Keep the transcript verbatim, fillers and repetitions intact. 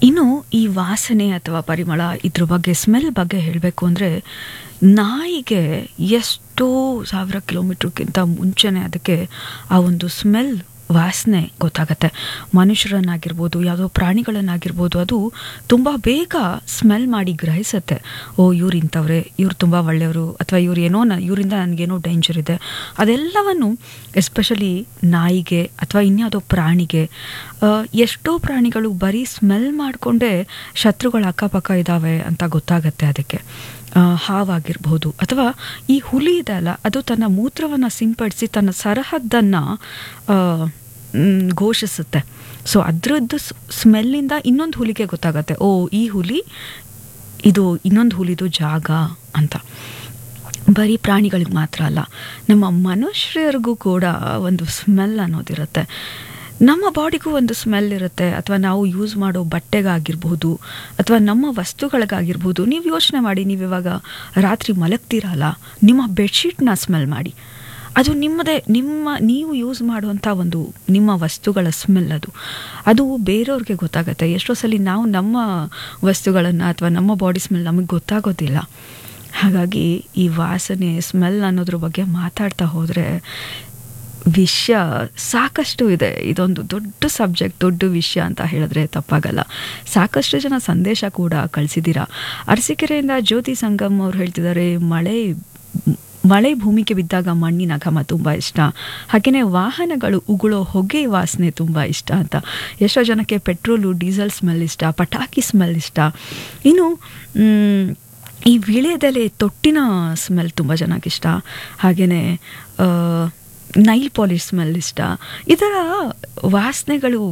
ಇನ್ನು ಈ ವಾಸನೆ ಅಥವಾ ಪರಿಮಳ ಇದ್ರ ಬಗ್ಗೆ ಸ್ಮೆಲ್ ಬಗ್ಗೆ ಹೇಳಬೇಕು ಅಂದರೆ ನಾಯಿಗೆ ಎಷ್ಟೋ ಸಾವಿರ ಕಿಲೋಮೀಟ್ರ್ಗಿಂತ ಮುಂಚೆನೇ ಅದಕ್ಕೆ ಆ ಒಂದು ಸ್ಮೆಲ್ ವಾಸನೆ ಗೊತ್ತಾಗತ್ತೆ. ಮನುಷ್ಯರನ್ನಾಗಿರ್ಬೋದು ಯಾವುದೋ ಪ್ರಾಣಿಗಳನ್ನಾಗಿರ್ಬೋದು ಅದು ತುಂಬ ಬೇಗ ಸ್ಮೆಲ್ ಮಾಡಿ ಗ್ರಹಿಸುತ್ತೆ. ಓ ಇವ್ರು ಇಂಥವ್ರೆ, ಇವ್ರು ತುಂಬ ಒಳ್ಳೆಯವರು, ಅಥವಾ ಇವ್ರು ಏನೋ ನ ಇವರಿಂದ ನನಗೇನೋ ಡೇಂಜರ್ ಇದೆ. ಅದೆಲ್ಲವನ್ನು ಎಸ್ಪೆಷಲಿ ನಾಯಿಗೆ ಅಥವಾ ಇನ್ಯಾವುದೋ ಪ್ರಾಣಿಗೆ, ಎಷ್ಟೋ ಪ್ರಾಣಿಗಳು ಬರೀ ಸ್ಮೆಲ್ ಮಾಡಿಕೊಂಡೇ ಶತ್ರುಗಳ ಅಕ್ಕಪಕ್ಕ ಇದ್ದಾವೆ ಅಂತ ಗೊತ್ತಾಗತ್ತೆ ಅದಕ್ಕೆ. ಹಾವಾಗಿರ್ಬೋದು ಅಥವಾ ಈ ಹುಲಿ ಇದೆ ಅಲ್ಲ, ಅದು ತನ್ನ ಮೂತ್ರವನ್ನು ಸಿಂಪಡಿಸಿ ತನ್ನ ಸರಹದ್ದನ್ನು ಘೋಷಿಸುತ್ತೆ. ಸೊ ಅದರದ್ದು ಸ್ಮೆಲ್ಲಿಂದ ಇನ್ನೊಂದು ಹುಲಿಗೆ ಗೊತ್ತಾಗತ್ತೆ, ಓ ಈ ಹುಲಿ ಇದು ಇನ್ನೊಂದು ಹುಲಿದು ಜಾಗ ಅಂತ. ಬರೀ ಪ್ರಾಣಿಗಳಿಗೆ ಮಾತ್ರ ಅಲ್ಲ, ನಮ್ಮ ಮನುಷ್ಯರಿಗೂ ಕೂಡ ಒಂದು ಸ್ಮೆಲ್ ಅನ್ನೋದಿರುತ್ತೆ. ನಮ್ಮ ಬಾಡಿಗೂ ಒಂದು ಸ್ಮೆಲ್ ಇರುತ್ತೆ, ಅಥವಾ ನಾವು ಯೂಸ್ ಮಾಡೋ ಬಟ್ಟೆಗಾಗಿರ್ಬೋದು ಅಥವಾ ನಮ್ಮ ವಸ್ತುಗಳಿಗಾಗಿರ್ಬೋದು. ನೀವು ಯೋಚನೆ ಮಾಡಿ, ನೀವು ಇವಾಗ ರಾತ್ರಿ ಮಲಗ್ತೀರಲ್ಲ, ನಿಮ್ಮ ಬೆಡ್ಶೀಟ್ನ ಸ್ಮೆಲ್ ಮಾಡಿ, ಅದು ನಿಮ್ಮದೇ, ನಿಮ್ಮ ನೀವು ಯೂಸ್ ಮಾಡುವಂಥ ಒಂದು ನಿಮ್ಮ ವಸ್ತುಗಳ ಸ್ಮೆಲ್ ಅದು ಅದು ಬೇರೆಯವ್ರಿಗೆ ಗೊತ್ತಾಗುತ್ತೆ. ಎಷ್ಟೋ ಸಲ ನಾವು ನಮ್ಮ ವಸ್ತುಗಳನ್ನು ಅಥವಾ ನಮ್ಮ ಬಾಡಿ ಸ್ಮೆಲ್ ನಮಗೆ ಗೊತ್ತಾಗೋದಿಲ್ಲ. ಹಾಗಾಗಿ ಈ ವಾಸನೆ ಸ್ಮೆಲ್ ಅನ್ನೋದ್ರ ಬಗ್ಗೆ ಮಾತಾಡ್ತಾ ಹೋದರೆ ವಿಷಯ ಸಾಕಷ್ಟು ಇದೆ. ಇದೊಂದು ದೊಡ್ಡ ಸಬ್ಜೆಕ್ಟ್, ದೊಡ್ಡ ವಿಷಯ ಅಂತ ಹೇಳಿದ್ರೆ ತಪ್ಪಾಗಲ್ಲ. ಸಾಕಷ್ಟು ಜನ ಸಂದೇಶ ಕೂಡ ಕಳಿಸಿದ್ದೀರಾ. ಅರಸೀಕೆರೆಯಿಂದ ಜ್ಯೋತಿ ಸಂಗಮ್ ಅವ್ರು ಹೇಳ್ತಿದ್ದಾರೆ, ಮಳೆ ಮಳೆ ಭೂಮಿಗೆ ಬಿದ್ದಾಗ ಮಣ್ಣಿನ ಘಮ ತುಂಬ ಇಷ್ಟ, ಹಾಗೆಯೇ ವಾಹನಗಳು ಉಗುಳೋ ಹೊಗೆ ವಾಸನೆ ತುಂಬ ಇಷ್ಟ ಅಂತ. ಎಷ್ಟೋ ಜನಕ್ಕೆ ಪೆಟ್ರೋಲು ಡೀಸೆಲ್ ಸ್ಮೆಲ್ ಇಷ್ಟ, ಪಟಾಕಿ ಸ್ಮೆಲ್ ಇಷ್ಟ. ಇನ್ನು ಈ ವೀಳ್ಯದೆಲೆ ತೊಟ್ಟಿನ ಸ್ಮೆಲ್ ತುಂಬ ಜನಕ್ಕಿಷ್ಟ, ಹಾಗೆಯೇ ನೈಲ್ ಪಾಲಿಶ್ ಸ್ಮೆಲ್ ಇಷ್ಟ. ಈ ಥರ ವಾಸನೆಗಳು